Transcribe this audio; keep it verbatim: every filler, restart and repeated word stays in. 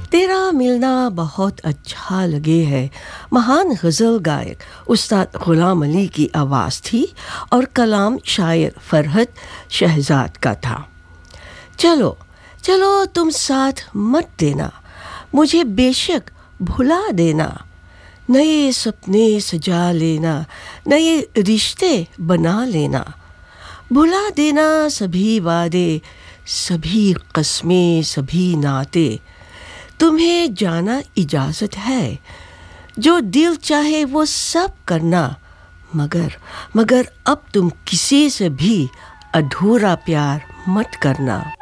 तेरा मिलना बहुत अच्छा लगे है महान गज़ल गायक उस्ताद ग़ुलाम अली की आवाज़ थी और कलाम शायर फ़रहत शहज़ाद का था। चलो चलो तुम साथ मत देना, मुझे बेशक भुला देना, नए सपने सजा लेना, नए रिश्ते बना लेना, भुला देना सभी वादे, सभी कस्में, सभी नाते, तुम्हें जाना इजाज़त है, जो दिल चाहे वो सब करना, मगर मगर अब तुम किसी से भी अधूरा प्यार मत करना।